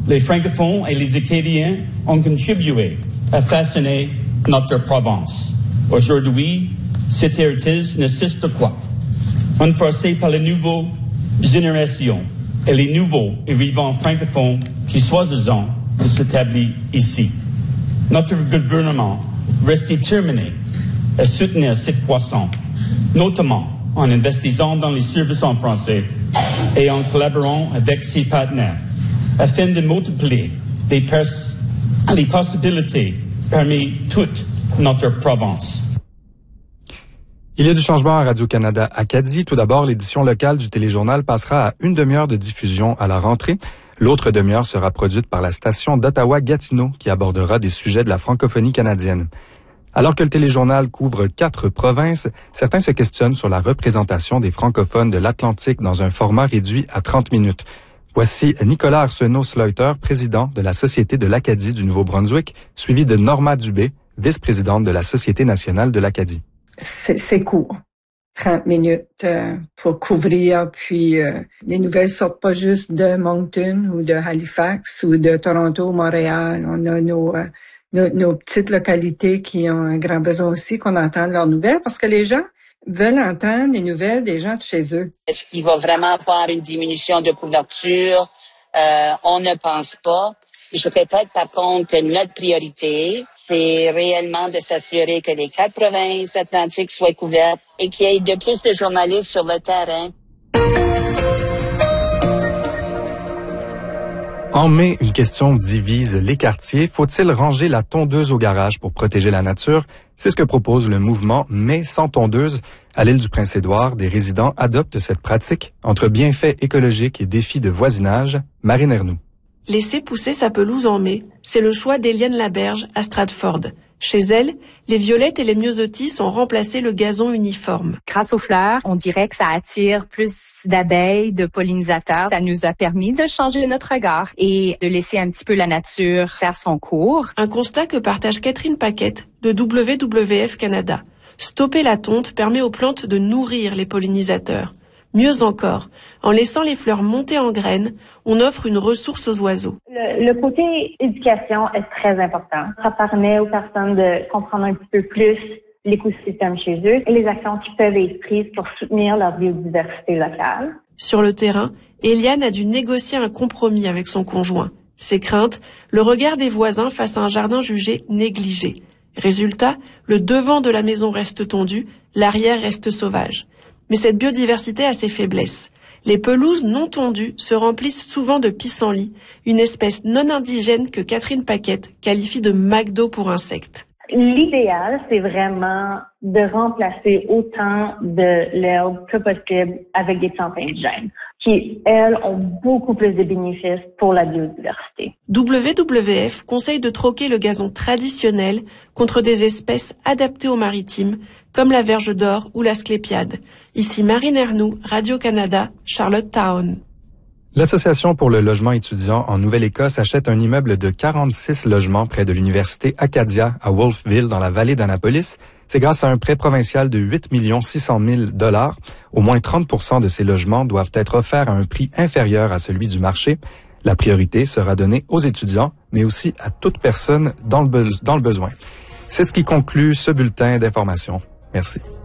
Les francophones et les Acadiens ont contribué à façonner notre province. Aujourd'hui, cet héritage nécessite quoi? Renforcé par les nouvelles générations et les nouveaux arrivants francophones qui choisissent de s'établir ici. Notre gouvernement reste déterminé à soutenir cette croissance, notamment en investissant dans les services en français et en collaborant avec ses partenaires, afin de multiplier les possibilités parmi toute notre province. Il y a du changement à Radio-Canada Acadie. Tout d'abord, l'édition locale du téléjournal passera à une demi-heure de diffusion à la rentrée. L'autre demi-heure sera produite par la station d'Ottawa-Gatineau qui abordera des sujets de la francophonie canadienne. Alors que le téléjournal couvre 4 provinces, certains se questionnent sur la représentation des francophones de l'Atlantique dans un format réduit à 30 minutes. Voici Nicolas Arsenault-Sleuter, président de la Société de l'Acadie du Nouveau-Brunswick, suivi de Norma Dubé, vice-présidente de la Société nationale de l'Acadie. C'est court. 30 minutes pour couvrir, puis les nouvelles sortent pas juste de Moncton ou de Halifax ou de Toronto ou Montréal. On a nos petites localités qui ont un grand besoin aussi qu'on entende leurs nouvelles parce que les gens veulent entendre les nouvelles des gens de chez eux. Est-ce qu'il va vraiment avoir une diminution de couverture? On ne pense pas. Je répète, par contre, notre priorité, c'est réellement de s'assurer que les 4 provinces atlantiques soient couvertes et qu'il y ait de plus de journalistes sur le terrain. En mai, une question divise les quartiers. Faut-il ranger la tondeuse au garage pour protéger la nature? C'est ce que propose le mouvement Mai sans tondeuse. À l'île du Prince-Édouard, des résidents adoptent cette pratique. Entre bienfaits écologiques et défis de voisinage, Marine Ernoult. Laisser pousser sa pelouse en mai, c'est le choix d'Éliane Laberge à Stratford. Chez elle, les violettes et les myosotis ont remplacé le gazon uniforme. Grâce aux fleurs, on dirait que ça attire plus d'abeilles, de pollinisateurs. Ça nous a permis de changer notre regard et de laisser un petit peu la nature faire son cours. Un constat que partage Catherine Paquette de WWF Canada. Stopper la tonte permet aux plantes de nourrir les pollinisateurs. Mieux encore, en laissant les fleurs monter en graines, on offre une ressource aux oiseaux. Le côté éducation est très important. Ça permet aux personnes de comprendre un petit peu plus l'écosystème chez eux et les actions qui peuvent être prises pour soutenir leur biodiversité locale. Sur le terrain, Eliane a dû négocier un compromis avec son conjoint. Ses craintes, le regard des voisins face à un jardin jugé négligé. Résultat, le devant de la maison reste tondu, l'arrière reste sauvage. Mais cette biodiversité a ses faiblesses. Les pelouses non tondues se remplissent souvent de pissenlits, une espèce non indigène que Catherine Paquette qualifie de McDo pour insectes. L'idéal, c'est vraiment de remplacer autant de l'herbe que possible avec des plantes indigènes, qui, elles, ont beaucoup plus de bénéfices pour la biodiversité. WWF conseille de troquer le gazon traditionnel contre des espèces adaptées aux maritimes, comme la verge d'or ou la sclépiade. Ici Marine Ernoult, Radio-Canada, Charlottetown. L'Association pour le logement étudiant en Nouvelle-Écosse achète un immeuble de 46 logements près de l'université Acadia à Wolfville dans la vallée d'Annapolis. C'est grâce à un prêt provincial de 8 600 000 $. Au moins 30% de ces logements doivent être offerts à un prix inférieur à celui du marché. La priorité sera donnée aux étudiants, mais aussi à toute personne dans le besoin. C'est ce qui conclut ce bulletin d'information. Merci.